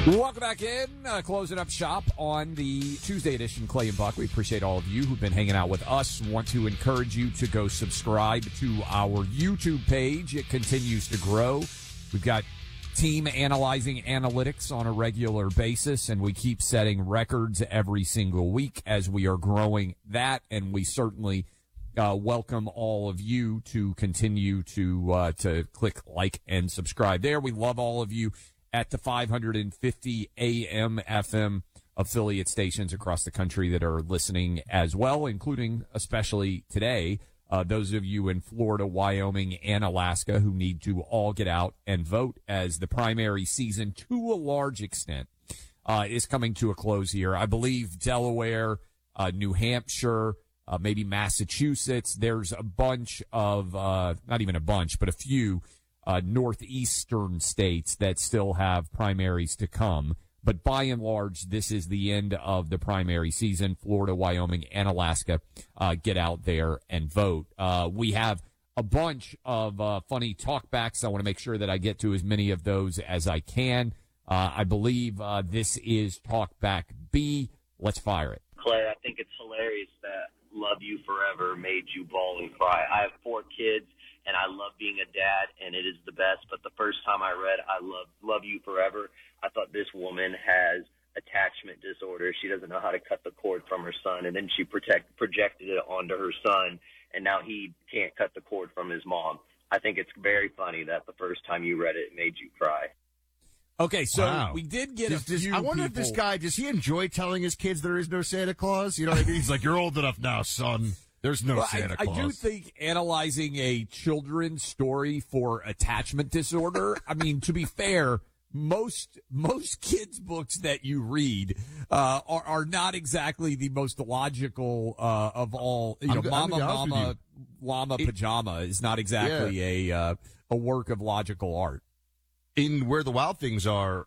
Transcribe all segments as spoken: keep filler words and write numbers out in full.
Welcome back in, uh, closing up shop on the Tuesday edition, Clay and Buck. We appreciate all of you who've been hanging out with us. Want to encourage you to go subscribe to our YouTube page. It continues to grow. We've got team analyzing analytics on a regular basis, and we keep setting records every single week as we are growing that, and we certainly uh, welcome all of you to continue to uh, to click like and subscribe there. We love all of you at the five fifty A M F M affiliate stations across the country that are listening as well, including especially today, uh, those of you in Florida, Wyoming, and Alaska who need to all get out and vote as the primary season, to a large extent, uh, is coming to a close here. I believe Delaware, uh, New Hampshire, uh, maybe Massachusetts. There's a bunch of, uh, not even a bunch, but a few Uh, northeastern states that still have primaries to come. But by and large, this is the end of the primary season. Florida, Wyoming, and Alaska, uh, get out there and vote. Uh, we have a bunch of, uh, funny talkbacks. I want to make sure that I get to as many of those as I can. Uh, I believe, uh, this is talkback B. Let's fire it. Clay, I think it's hilarious that Love You Forever made you bawl and cry. I have four kids, and I love being a dad, and it is the best. But the first time I read I love love you forever, I thought this woman has attachment disorder. She doesn't know how to cut the cord from her son, and then she protect, projected it onto her son, and now he can't cut the cord from his mom. I think it's very funny that the first time you read it, it made you cry. Okay, so wow. we did get does, a few does, I wonder people. if this guy, does he enjoy telling his kids there is no Santa Claus? You know what I mean? He's like, you're old enough now, son. There's no well, Santa I, Claus. I do think analyzing a children's story for attachment disorder, I mean, to be fair, most most kids' books that you read uh, are, are not exactly the most logical uh, of all. You know, I'm, Mama, I'm Mama, Llama, it, Pajama is not exactly yeah. a uh, a work of logical art. In Where the Wild Things Are,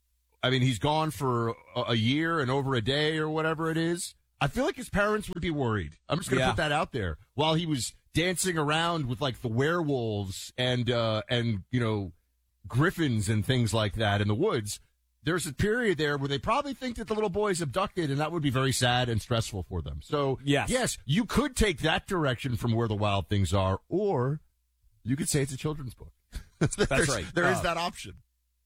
I mean, he's gone for a, a year and over a day or whatever it is. I feel like his parents would be worried. I'm just going to yeah. put that out there. While he was dancing around with like the werewolves and, uh, and, you know, griffins and things like that in the woods, there's a period there where they probably think that the little boy is abducted, and that would be very sad and stressful for them. So, yes, yes, you could take that direction from Where the Wild Things Are, or you could say it's a children's book. That's right. There uh, is that option.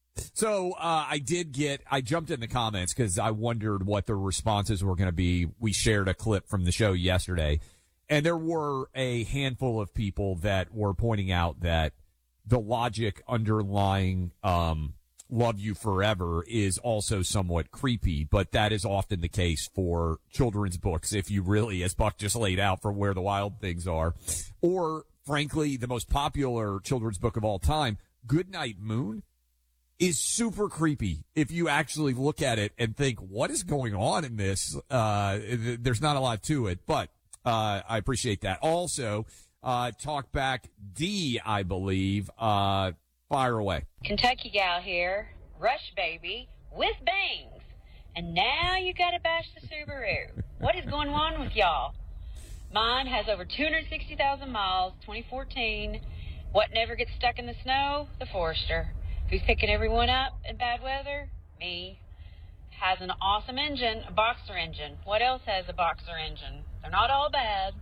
So uh, I did get, I jumped in the comments because I wondered what the responses were going to be. We shared a clip from the show yesterday, and there were a handful of people that were pointing out that the logic underlying um, Love You Forever is also somewhat creepy, but that is often the case for children's books, if you really, as Buck just laid out, for Where the Wild Things Are. Or, frankly, the most popular children's book of all time, Goodnight Moon, is super creepy if you actually look at it and think, what is going on in this? Uh, there's not a lot to it, but uh, I appreciate that. Also, uh, Talkback D, I believe, uh, fire away. Kentucky gal here, Rush baby, with bangs. And now you gotta bash the Subaru. What is going on with y'all? Mine has over two hundred sixty thousand miles, twenty fourteen. What never gets stuck in the snow? The Forester. Who's picking everyone up in bad weather? Me. Has an awesome engine, a boxer engine. What else has a boxer engine? They're not all bad.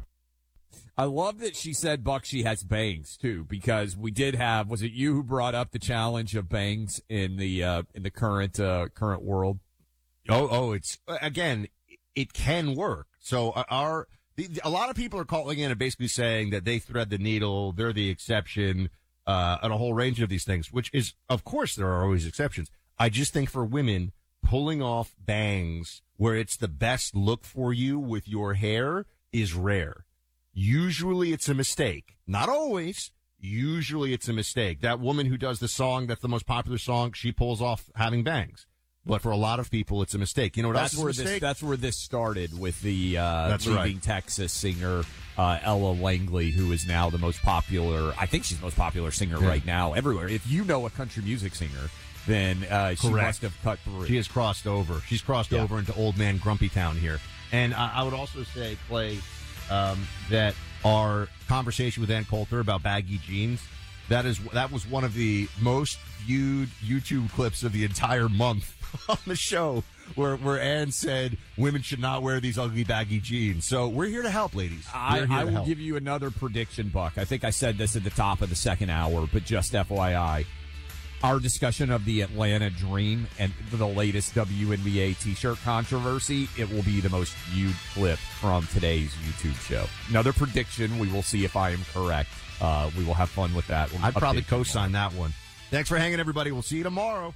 I love that she said, Buck, she has bangs too, because we did have, was it you who brought up the challenge of bangs in the, uh, in the current, uh, current world? Oh, oh, it's, again, it can work. So our, the, a lot of people are calling in and basically saying that they thread the needle, they're the exception. Uh, and a whole range of these things, which is, of course, there are always exceptions. I just think for women, pulling off bangs where it's the best look for you with your hair is rare. Usually it's a mistake. Not always. Usually it's a mistake. That woman who does the song, that's the most popular song, she pulls off having bangs. But for a lot of people, it's a mistake. You know what that's else where is a mistake? This, that's where this started with the uh, that's leaving right. Texas singer uh, Ella Langley, who is now the most popular. I think she's the most popular singer yeah. right now everywhere. If you know a country music singer, then uh, she Correct. must have cut through. She has crossed over. She's crossed yeah. over into Old Man Grumpy Town here. And I, I would also say, Clay, um, that our conversation with Ann Coulter about baggy jeans, That is that was one of the most viewed YouTube clips of the entire month on the show, where where Ann said women should not wear these ugly baggy jeans. So we're here to help, ladies. I, I will help. give you another prediction, Buck. I think I said this at the top of the second hour, but just F Y I. Our discussion of the Atlanta Dream and the latest W N B A t-shirt controversy, it will be the most viewed clip from today's YouTube show. Another prediction. We will see if I am correct. Uh, we will have fun with that. We'll I'd probably update you co-sign that one. Thanks for hanging, everybody. We'll see you tomorrow.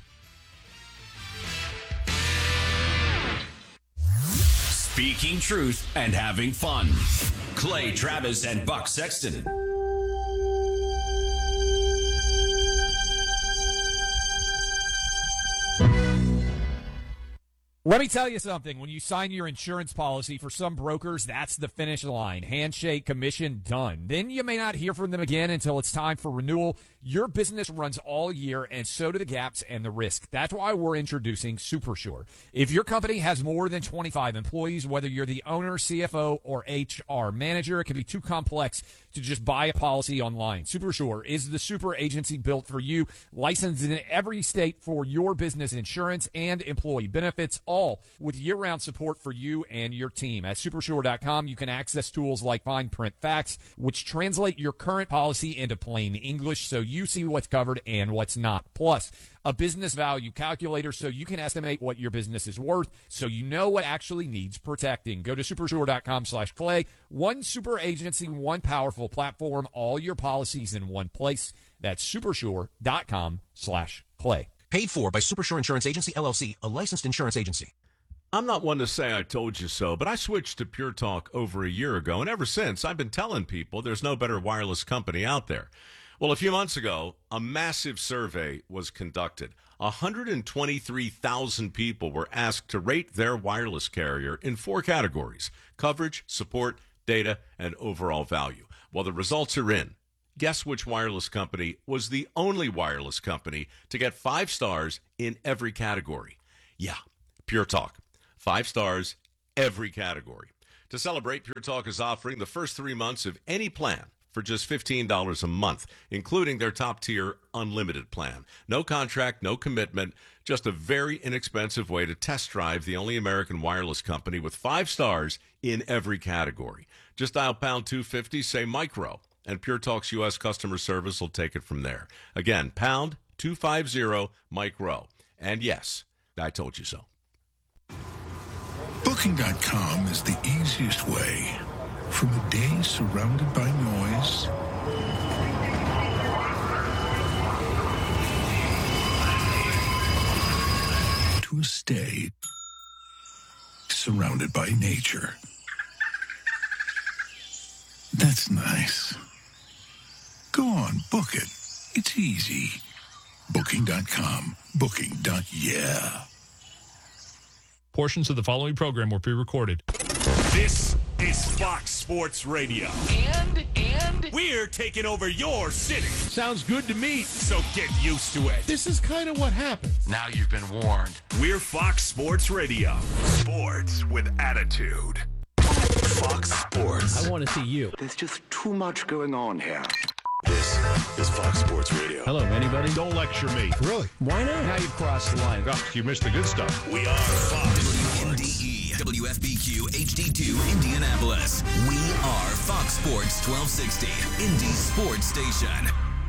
Speaking truth and having fun. Clay Travis and Buck Sexton. Let me tell you something. When you sign your insurance policy, for some brokers, that's the finish line. Handshake, commission, done. Then you may not hear from them again until it's time for renewal. Your business runs all year, and so do the gaps and the risk. That's why we're introducing SuperSure. If your company has more than twenty-five employees, whether you're the owner, C F O, or H R manager, it can be too complex to just buy a policy online. SuperSure is the super agency built for you, licensed in every state for your business insurance and employee benefits, all with year-round support for you and your team. At supersure dot com, you can access tools like fine print facts, which translate your current policy into plain English so you see what's covered and what's not. Plus, a business value calculator so you can estimate what your business is worth so you know what actually needs protecting. Go to supersure dot com slash clay. One super agency, one powerful platform, all your policies in one place. That's supersure dot com slash clay. Paid for by Supersure Insurance Agency, L L C, a licensed insurance agency. I'm not one to say I told you so, but I switched to Pure Talk over a year ago, and ever since, I've been telling people there's no better wireless company out there. Well, a few months ago, a massive survey was conducted. one hundred twenty-three thousand people were asked to rate their wireless carrier in four categories: coverage, support, data, and overall value. Well, the results are in. Guess which wireless company was the only wireless company to get five stars in every category? Yeah, Pure Talk. Five stars, every category. To celebrate, Pure Talk is offering the first three months of any plan for just fifteen dollars a month, including their top-tier unlimited plan. No contract, no commitment, just a very inexpensive way to test drive the only American wireless company with five stars in every category. Just dial pound two fifty, say micro, and Pure Talk's U S customer service will take it from there. Again, pound two fifty, micro. And yes, I told you so. Booking dot com is the easiest way. From a day surrounded by noise to a stay surrounded by nature. That's nice. Go on, book it. It's easy. Booking dot com. Booking. Yeah. Portions of the following program were pre-recorded. This is Fox Sports Radio. And, and... We're taking over your city. Sounds good to me. So get used to it. This is kind of what happens. Now you've been warned. We're Fox Sports Radio. Sports with attitude. Fox Sports. I want to see you. There's just too much going on here. This is Fox Sports Radio. Hello, anybody? Don't lecture me. Really? Why not? Now you've crossed the line. Oh, you missed the good stuff. We are Fox W N D E, W F B Q, H D two, Indianapolis. We are Fox Sports twelve sixty, Indy's sports station.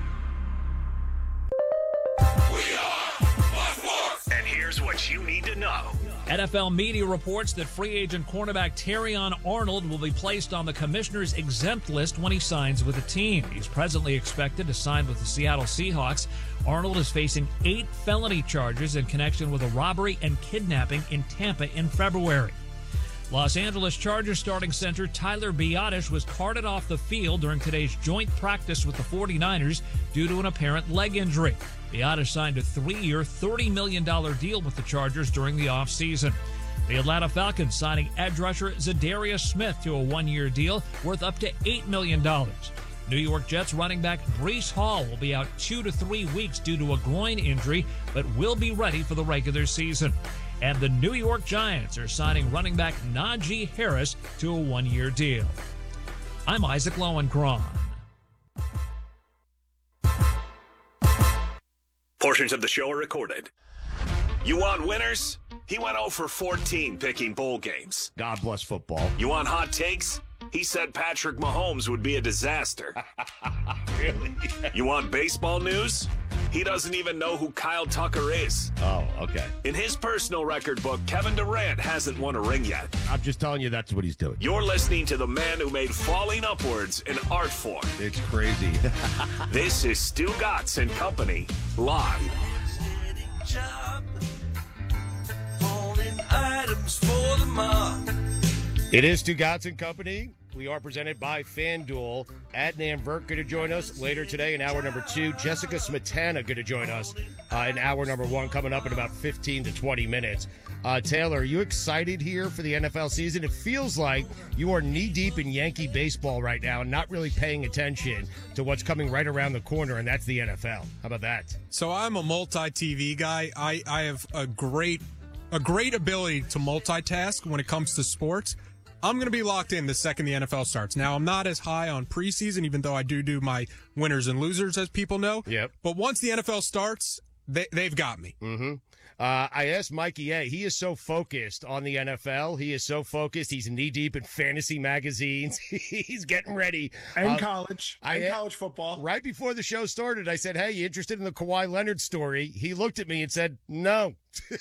We are Fox Sports. And here's what you need to know. N F L media reports that free agent cornerback Terrion Arnold will be placed on the commissioner's exempt list when he signs with the team. He's presently expected to sign with the Seattle Seahawks. Arnold is facing eight felony charges in connection with a robbery and kidnapping in Tampa in February. Los Angeles Chargers starting center Tyler Biadasz was carted off the field during today's joint practice with the forty-niners due to an apparent leg injury. Biadasz signed a three-year, thirty million dollars deal with the Chargers during the offseason. The Atlanta Falcons signing edge rusher Zadarius Smith to a one-year deal worth up to eight million dollars. New York Jets running back Breece Hall will be out two to three weeks due to a groin injury, but will be ready for the regular season. And the New York Giants are signing running back Najee Harris to a one-year deal. I'm Isaac Lowenkron. Portions of the show are recorded. You want winners? He went oh for fourteen picking bowl games. God bless football. You want hot takes? He said Patrick Mahomes would be a disaster. Really? You want baseball news? He doesn't even know who Kyle Tucker is. Oh, okay. In his personal record book, Kevin Durant hasn't won a ring yet. I'm just telling you that's what he's doing. You're listening to the man who made falling upwards an art form. It's crazy. This is Stu Gatz and Company, live. It is Stu Gatz and Company. We are presented by FanDuel. Adnan Virk going to join us later today in hour number two. Jessica Smetana going to join us uh, in hour number one, coming up in about fifteen to twenty minutes. Uh, Taylor, are you excited here for the N F L season? It feels like you are knee-deep in Yankee baseball right now and not really paying attention to what's coming right around the corner, and that's the N F L. How about that? So I'm a multi-T V guy. I, I have a great a great ability to multitask when it comes to sports. I'm going to be locked in the second the N F L starts. Now, I'm not as high on preseason, even though I do do my winners and losers, as people know. Yep. But once the N F L starts, they, they've got me. Mm-hmm. Uh, I asked Mikey A. He is so focused on the N F L. He is so focused. He's knee-deep in fantasy magazines. He's getting ready. And uh, college. I, and college football. Right before the show started, I said, hey, you interested in the Kawhi Leonard story? He looked at me and said, no.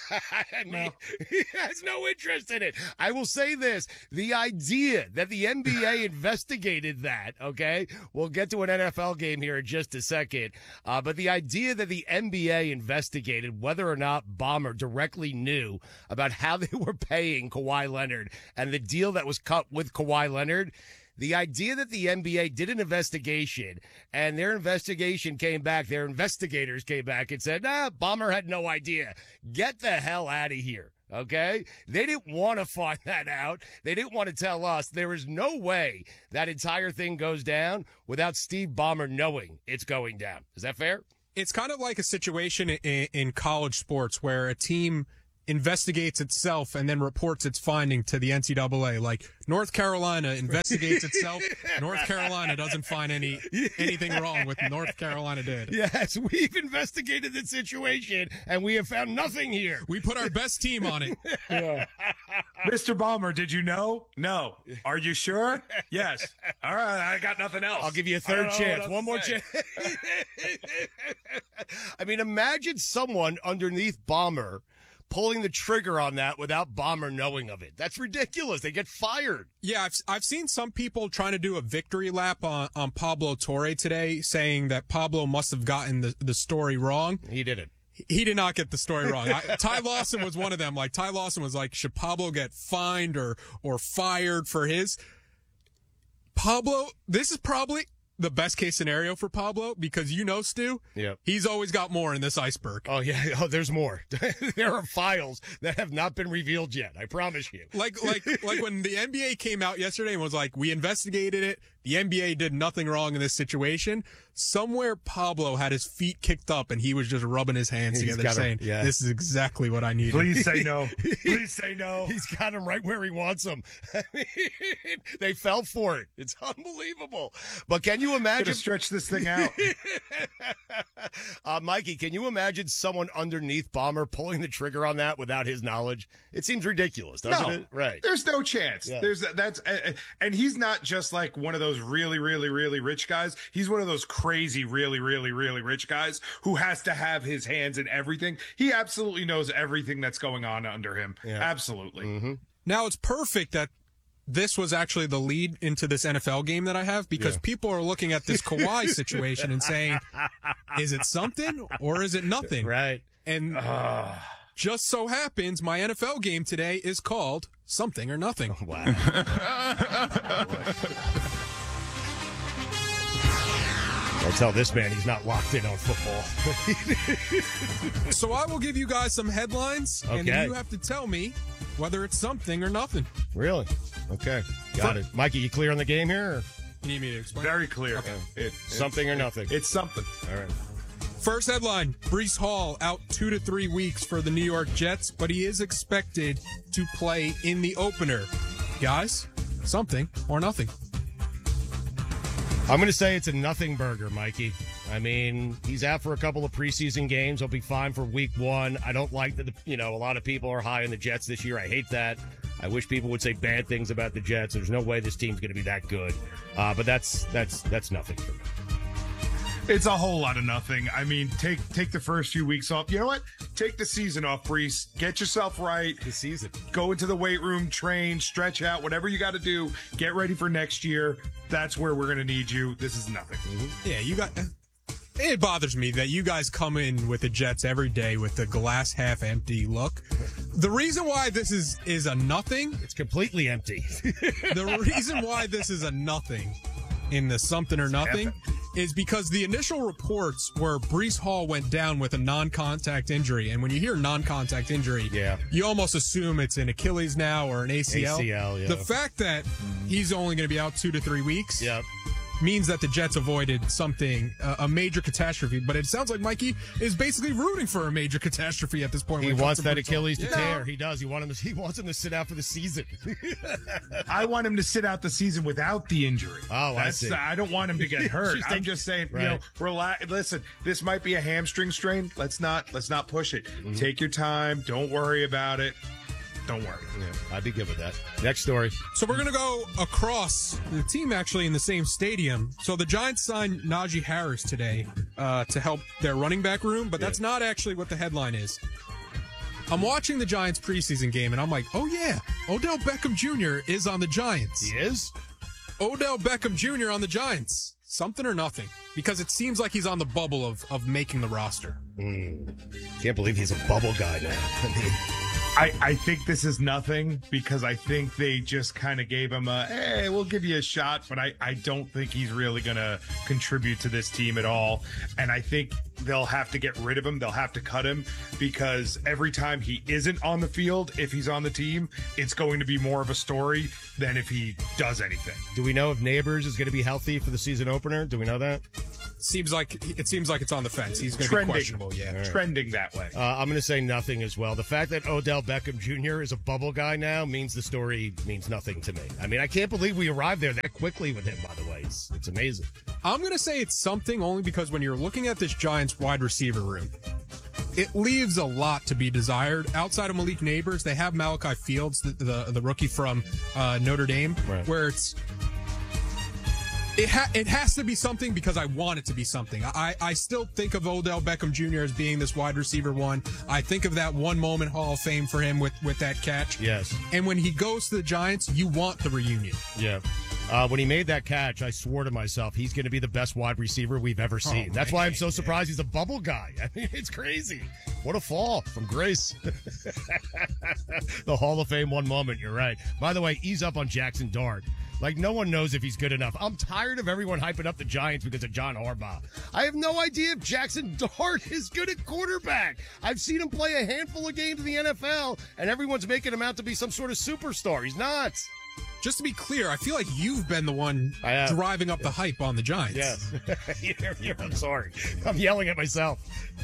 I mean, no. He has no interest in it. I will say this. The idea that the N B A investigated that, okay? We'll get to an N F L game here in just a second. Uh, but the idea that the N B A investigated whether or not Ballmer directly knew about how they were paying Kawhi Leonard and the deal that was cut with Kawhi Leonard, the idea that the N B A did an investigation and their investigation came back, their investigators came back and said, nah, Ballmer had no idea. Get the hell out of here. Okay? They didn't want to find that out. They didn't want to tell us. There is no way that entire thing goes down without Steve Ballmer knowing it's going down. Is that fair? It's kind of like a situation in, in college sports where a team investigates itself and then reports its finding to the N C double A. Like North Carolina investigates itself. North Carolina doesn't find any anything wrong with North Carolina did. Yes, we've investigated the situation and we have found nothing here. We put our best team on it. Yeah. Mister Ballmer, did you know? No. Are you sure? Yes. All right, I got nothing else. I'll give you a third chance. One more chance. I mean, imagine someone underneath Ballmer pulling the trigger on that without Ballmer knowing of it. That's ridiculous. They get fired. Yeah, I've, I've seen some people trying to do a victory lap on, on Pablo Torre today, saying that Pablo must have gotten the, the story wrong. He didn't. He did not get the story wrong. I, Ty Lawson was one of them. Like, Ty Lawson was like, should Pablo get fined or, or fired for his? Pablo, this is probably the best case scenario for Pablo because, you know, Stu, yep. He's always got more in this iceberg. Oh, yeah. Oh, there's more. There are files that have not been revealed yet. I promise you. Like, like, like when the N B A came out yesterday and was like, we investigated it. The N B A did nothing wrong in this situation. Somewhere Pablo had his feet kicked up and he was just rubbing his hands He's together saying, him, yeah. This is exactly what I need. Please say no. Please say no. He's got him right where he wants him. I mean, they fell for it. It's unbelievable. But can you imagine? Gonna stretch this thing out. uh, Mikey, can you imagine someone underneath Ballmer pulling the trigger on that without his knowledge? It seems ridiculous, doesn't no, it? Right. There's no chance. Yeah. There's that's uh, and he's not just like one of those really, really, really rich guys. He's one of those crazy, really, really, really rich guys who has to have his hands in everything. He absolutely knows everything that's going on under him. Yeah. Absolutely. Mm-hmm. Now it's perfect that this was actually the lead into this N F L game that I have because Yeah. people are looking at this Kawhi situation and saying, is it something or is it nothing? Right. And uh, just so happens my N F L game today is called Something or Nothing. Oh, wow. I'll tell this man he's not locked in on football. So I will give you guys some headlines, and Okay. then you have to tell me whether it's something or nothing. Really? Okay. Got it. Mikey, you clear on the game here? Or? You need me to explain? Very clear. Okay. It, Something or nothing? It's something. All right. First headline, Breece Hall out two to three weeks for the New York Jets, but he is expected to play in the opener. Guys, something or nothing. I'm going to say it's a nothing burger, Mikey. I mean, he's out for a couple of preseason games. He'll be fine for week one. I don't like that, you know, a lot of people are high on the Jets this year. I hate that. I wish people would say bad things about the Jets. There's no way this team's going to be that good. Uh, but that's that's that's nothing for me. It's a whole lot of nothing. I mean, take take the first few weeks off. You know what? Take the season off, Brees. Get yourself right. The season. Go into the weight room, train, stretch out, whatever you got to do. Get ready for next year. That's where we're going to need you. This is nothing. Mm-hmm. Yeah, you got... It bothers me that you guys come in with the Jets every day with the glass half empty look. The reason why this is is a nothing... It's completely empty. The reason why this is a nothing in the something or nothing is because the initial reports were Breece Hall went down with a non-contact injury. And when you hear non-contact injury, yeah. you almost assume it's an Achilles now or an A C L. A C L, yeah. The fact that he's only going to be out two to three weeks... Yep. means that the Jets avoided something, uh, a major catastrophe. But it sounds like Mikey is basically rooting for a major catastrophe at this point. He wants that Achilles to yeah. tear. He does. He wants him to, he wants him to sit out for the season. I want him to sit out the season without the injury. Oh, That's, I see. Uh, I don't want him to get hurt. Just I'm think- just saying, right. you know, relax. Listen, this might be a hamstring strain. Let's not let's not push it. Mm-hmm. Take your time. Don't worry about it. Don't worry. Yeah, I'd be good with that. Next story. So we're going to go across the team, actually, in the same stadium. So the Giants signed Najee Harris today uh, to help their running back room, but that's Yeah. not actually what the headline is. I'm watching the Giants preseason game, and I'm like, oh, yeah, Odell Beckham Junior is on the Giants. He is? Odell Beckham Junior on the Giants. Something or nothing. Because it seems like he's on the bubble of, of making the roster. Mm. Can't believe he's a bubble guy now. I mean... I, I think this is nothing because I think they just kind of gave him a, hey, we'll give you a shot, but I, I don't think he's really going to contribute to this team at all. And I think they'll have to get rid of him. They'll have to cut him because every time he isn't on the field, if he's on the team, it's going to be more of a story than if he does anything. Do we know if Neighbors is going to be healthy for the season opener? Do we know that? Seems like it seems like it's on the fence. He's going to be Trending. questionable. Yeah, Right. Trending that way. Uh, I'm going to say nothing as well. The fact that Odell Beckham Junior is a bubble guy now means the story means nothing to me. I mean, I can't believe we arrived there that quickly with him, by the way. It's, it's amazing. I'm going to say it's something only because when you're looking at this Giants wide receiver room, it leaves a lot to be desired. Outside of Malik Neighbors, they have Malachi Fields, the the, the rookie from uh, Notre Dame, Right. where it's it ha- it has to be something because I want it to be something. I I still think of Odell Beckham Junior as being this wide receiver one. I think of that one moment Hall of Fame for him with with that catch. Yes. And when he goes to the Giants, you want the reunion. Yeah. Uh, when he made that catch, I swore to myself he's going to be the best wide receiver we've ever seen. Oh, That's man. why I'm so surprised he's a bubble guy. I mean, it's crazy. What a fall from grace. The Hall of Fame one moment, you're right. By the way, ease up on Jackson Dart. Like, no one knows if he's good enough. I'm tired of everyone hyping up the Giants because of John Harbaugh. I have no idea if Jackson Dart is good at quarterback. I've seen him play a handful of games in the N F L, and everyone's making him out to be some sort of superstar. He's not. Just to be clear, I feel like you've been the one I have. driving up the hype on the Giants. Yes. You're- you're- I'm sorry. I'm yelling at myself.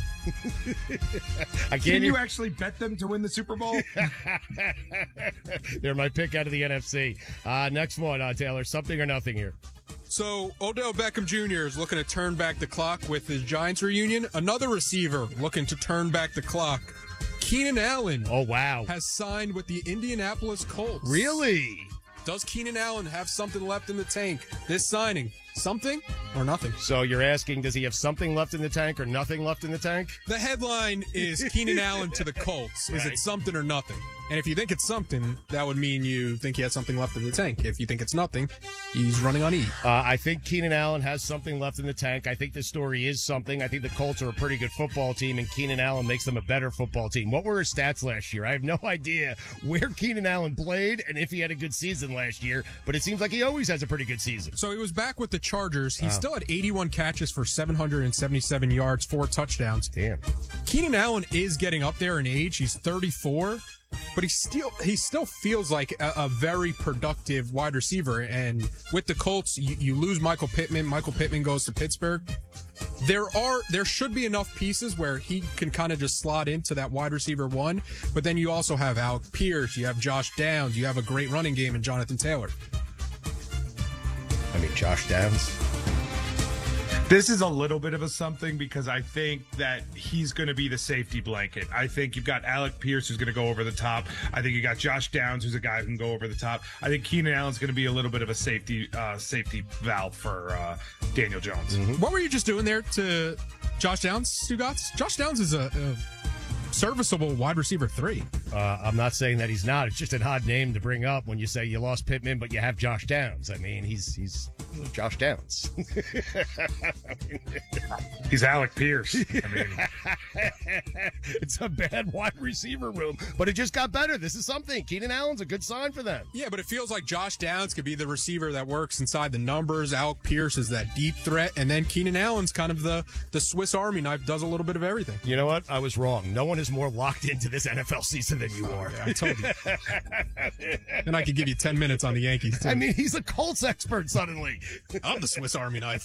I can't Can you even- actually bet them to win the Super Bowl? They're my pick out of the N F C. Uh, next one, uh, Taylor. Something or nothing here. So Odell Beckham Junior is looking to turn back the clock with his Giants reunion. Another receiver looking to turn back the clock. Keenan Allen. Oh, wow. Has signed with the Indianapolis Colts. Really? Does Keenan Allen have something left in the tank? This signing, something or nothing? So you're asking, does he have something left in the tank or nothing left in the tank? The headline is Keenan Allen to the Colts. Is Right. it something or nothing? And if you think it's something, that would mean you think he has something left in the tank. If you think it's nothing, he's running on E. Uh, I think Keenan Allen has something left in the tank. I think this story is something. I think the Colts are a pretty good football team, and Keenan Allen makes them a better football team. What were his stats last year? I have no idea where Keenan Allen played and if he had a good season last year, but it seems like he always has a pretty good season. So he was back with the Chargers. He Wow. still had eighty-one catches for seven hundred seventy-seven yards, four touchdowns. Damn. Keenan Allen is getting up there in age. He's thirty-four, but he still he still feels like a, a very productive wide receiver. And with the Colts, you, you lose Michael Pittman. Michael Pittman goes to Pittsburgh. There are there should be enough pieces where he can kind of just slot into that wide receiver one. But then you also have Alec Pierce, you have Josh Downs, you have a great running game in Jonathan Taylor. I mean, Josh Downs. This is a little bit of a something because I think that he's going to be the safety blanket. I think you've got Alec Pierce who's going to go over the top. I think you got Josh Downs who's a guy who can go over the top. I think Keenan Allen's going to be a little bit of a safety uh, safety valve for uh, Daniel Jones. Mm-hmm. What were you just doing there to Josh Downs, Stugotz? Josh Downs is a, a serviceable wide receiver three. Uh, I'm not saying that he's not. It's just an odd name to bring up when you say you lost Pittman, but you have Josh Downs. I mean, he's he's Josh Downs. He's Alec Pierce. I mean, it's a bad wide receiver room, but it just got better. This is something. Keenan Allen's a good sign for them. Yeah, but it feels like Josh Downs could be the receiver that works inside the numbers. Alec Pierce is that deep threat, and then Keenan Allen's kind of the, the Swiss Army knife, does a little bit of everything. You know what? I was wrong. No one is more locked into this N F L season than you are. Yeah, I told you. And I could give you ten minutes on the Yankees, too. I mean, he's a Colts expert suddenly. I'm the Swiss Army knife.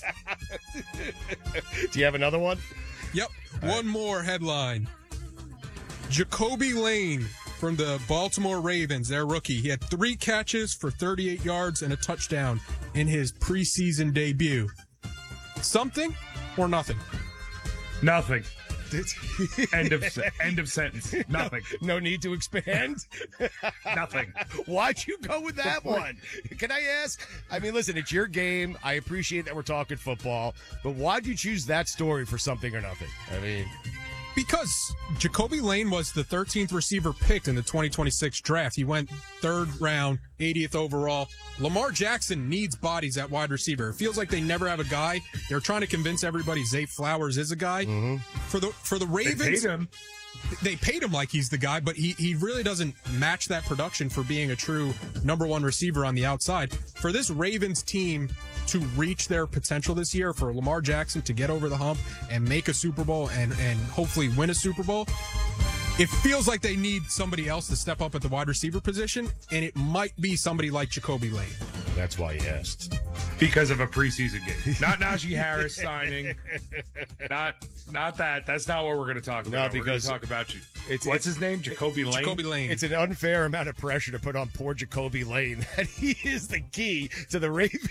Do you have another one? Yep. All one right. more headline. Jacoby Lane from the Baltimore Ravens, their rookie. He had three catches for thirty-eight yards and a touchdown in his preseason debut. Something or nothing? Nothing. end of end of sentence. Nothing. No, no need to expand. Nothing. Why'd you go with that one? Can I ask? I mean, listen, it's your game. I appreciate that we're talking football, but why'd you choose that story for something or nothing? I mean, because Jacoby Lane was the thirteenth receiver picked in the twenty twenty-six draft. He went third round, eightieth overall. Lamar Jackson needs bodies at wide receiver. It feels like they never have a guy. They're trying to convince everybody Zay Flowers is a guy. Mm-hmm. For the for the Ravens, they paid him. They paid him like he's the guy, but he, he really doesn't match that production for being a true number one receiver on the outside. For this Ravens team to reach their potential this year, for Lamar Jackson to get over the hump and make a Super Bowl and, and hopefully win a Super Bowl, it feels like they need somebody else to step up at the wide receiver position, and it might be somebody like Jacoby Lane. That's why he asked. Because of a preseason game. Not Najee Harris signing. Not not that. That's not what we're going to talk about. No, because we're going to talk about you. It's, What's it's, his name? Jacoby Lane? Jacoby Lane. It's an unfair amount of pressure to put on poor Jacoby Lane that he is the key to the Ravens